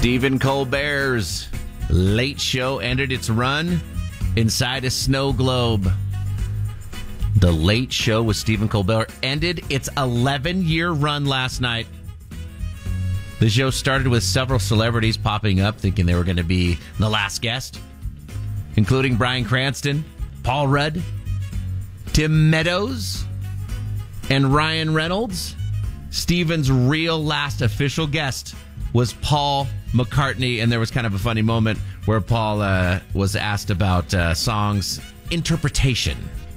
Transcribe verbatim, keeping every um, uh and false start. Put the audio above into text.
Stephen Colbert's Late Show ended its run inside a snow globe. The Late Show with Stephen Colbert ended its eleven-year run last night. The show started with several celebrities popping up, thinking they were going to be the last guest, including Bryan Cranston, Paul Rudd, Tim Meadows, and Ryan Reynolds. Stephen's real last official guest was Paul McCartney, and there was kind of a funny moment where Paul uh, was asked about uh, songs interpretation.